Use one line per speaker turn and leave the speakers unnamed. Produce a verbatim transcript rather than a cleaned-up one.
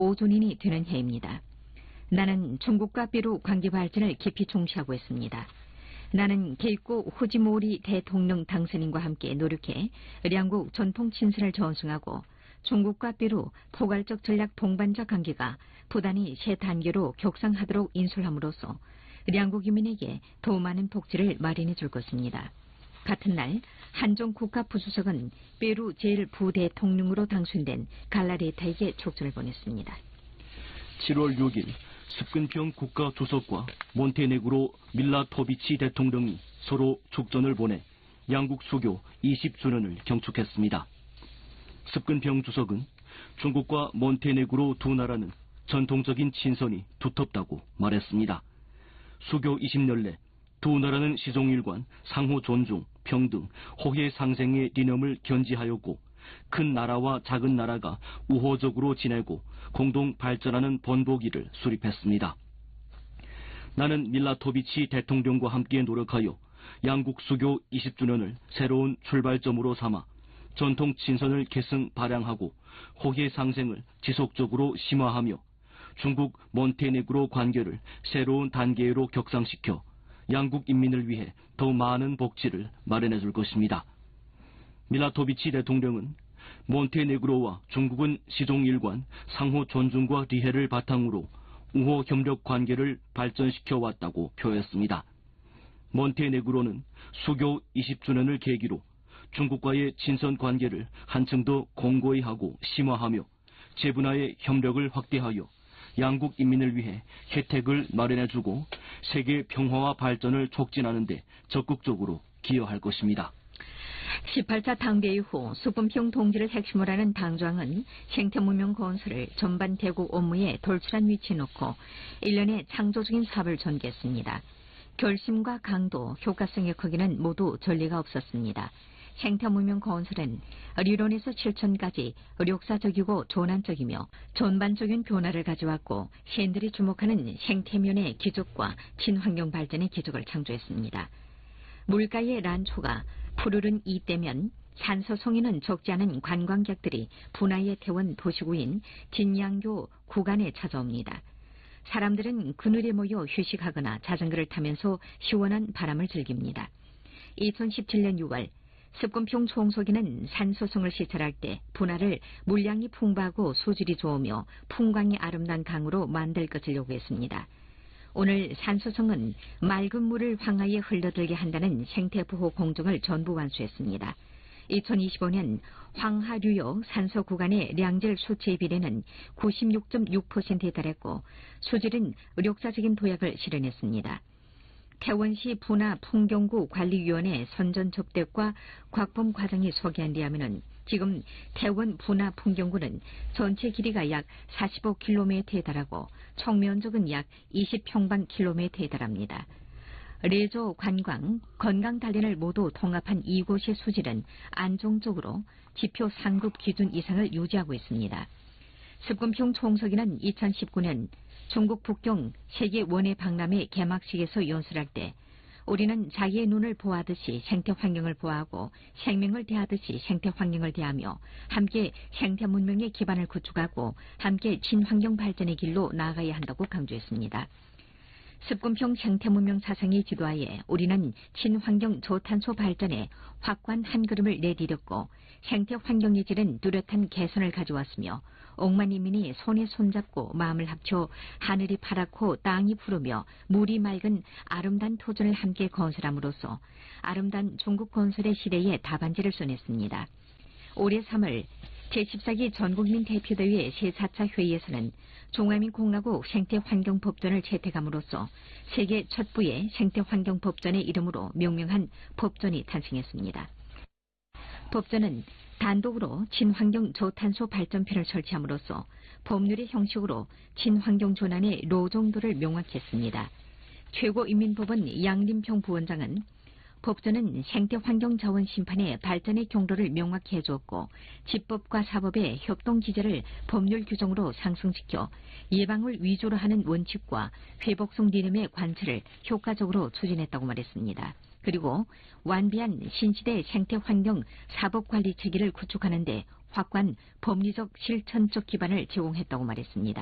오 주년이 되는 해입니다. 나는 중국과 페루 관계 발전을 깊이重시하고 있습니다. 나는 케이코 후지모리 대통령 당선인과 함께 노력해 양국 전통 친선을 전승하고 중국과 페루 포괄적 전략 동반자 관계가 부단히 새 단계로 격상하도록 인솔함으로써 양국 인민에게 더 많은 복지를 마련해 줄 것입니다. 같은 날 한중 국가부수석은 페루 제일 부대통령으로 당선된 갈라레타에게 촉전을 보냈습니다.
칠월 육일 습근평 국가주석과 몬테네그로 밀라토비치 대통령이 서로 촉전을 보내 양국 수교 이십 주년을 경축했습니다. 습근평 주석은 중국과 몬테네그로 두 나라는 전통적인 친선이 두텁다고 말했습니다. 수교 이십 년 내 두 나라는 시종일관 상호 존중, 평등, 호혜 상생의 리념을 견지하였고 큰 나라와 작은 나라가 우호적으로 지내고 공동 발전하는 번복일을 수립했습니다. 나는 밀라토비치 대통령과 함께 노력하여 양국 수교 이십 주년을 새로운 출발점으로 삼아 전통 친선을 계승 발양하고 호혜 상생을 지속적으로 심화하며 중국 몬테네그로 관계를 새로운 단계로 격상시켜 양국 인민을 위해 더 많은 복지를 마련해 줄 것입니다. 밀라토비치 대통령은 몬테네그로와 중국은 시종일관 상호 존중과 리해를 바탕으로 우호 협력 관계를 발전시켜 왔다고 표했습니다. 몬테네그로는 수교 이십 주년을 계기로 중국과의 친선 관계를 한층 더 공고히 하고 심화하며 재분화의 협력을 확대하여 양국 인민을 위해 혜택을 마련해주고 세계 평화와 발전을 촉진하는 데 적극적으로 기여할 것입니다.
십팔 차 당대 이후 수분평 동지를 핵심으로 하는 당정은 생태문명 건설을 전반 대국 업무에 돌출한 위치에 놓고 일련의 창조적인 사업을 전개했습니다. 결심과 강도, 효과성의 크기는 모두 전례가 없었습니다. 생태문명 건설은 리론에서 실천까지 역사적이고 전환적이며 전반적인 변화를 가져왔고 시인들이 주목하는 생태면의 기적과 친환경 발전의 기적을 창조했습니다. 물가의 란초가 푸르른 이때면 산소송이는 적지 않은 관광객들이 분화의 태원 도시구인 진양교 구간에 찾아옵니다. 사람들은 그늘에 모여 휴식하거나 자전거를 타면서 시원한 바람을 즐깁니다. 이천십칠 년 유월 습근평 총서기는 산소성을 시찰할 때 분화를 물량이 풍부하고 소질이 좋으며 풍광이 아름다운 강으로 만들 것을 요구했습니다. 오늘 산소성은 맑은 물을 황하에 흘러들게 한다는 생태보호 공정을 전부 완수했습니다. 이천이십오 년 황하류역 산소 구간의 량질 수치의 비례는 구십육 점 육 퍼센트에 달했고 수질은 역사적인 도약을 실현했습니다. 태원시 분화 풍경구 관리위원회 선전 접대과 곽범 과장이 소개한 데 하면은 지금 태원 분화 풍경구는 전체 길이가 약 사십오 킬로미터에 달하고 총 면적은 약 이십 평방킬로미터에 달합니다. 레저, 관광, 건강 단련을 모두 통합한 이곳의 수질은 안정적으로 지표 상급 기준 이상을 유지하고 있습니다. 습근평 총서기는 이천십구 년 중국 북경 세계 원예 박람회 개막식에서 연설할 때 우리는 자기의 눈을 보호하듯이 생태 환경을 보호하고 생명을 대하듯이 생태 환경을 대하며 함께 생태 문명의 기반을 구축하고 함께 친환경 발전의 길로 나아가야 한다고 강조했습니다. 습근평 생태문명 사상의 지도하에 우리는 친환경 저탄소 발전에 확고한 한 걸음을 내디뎠고 생태환경의 질은 뚜렷한 개선을 가져왔으며 억만 인민이 손에 손잡고 마음을 합쳐 하늘이 파랗고 땅이 푸르며 물이 맑은 아름다운 토전을 함께 건설함으로써 아름다운 중국 건설의 시대에 답안지를 써냈습니다. 올해 삼월 제십사 기 전국민 대표대회 제사 차 회의에서는 중화민공화국 생태환경법전을 채택함으로써 세계 첫 부의 생태환경법전의 이름으로 명명한 법전이 탄생했습니다. 법전은 단독으로 친환경 저탄소 발전편을 설치함으로써 법률의 형식으로 친환경 전환의 로정도를 명확했습니다. 최고인민법원 양림평 부원장은 법전은 생태환경자원 심판의 발전의 경로를 명확히 해주었고 집법과 사법의 협동 기제를 법률 규정으로 상승시켜 예방을 위주로 하는 원칙과 회복성 리듬의 관철을 효과적으로 추진했다고 말했습니다. 그리고 완비한 신시대 생태환경 사법관리 체계를 구축하는 데 확고한 법리적 실천적 기반을 제공했다고 말했습니다.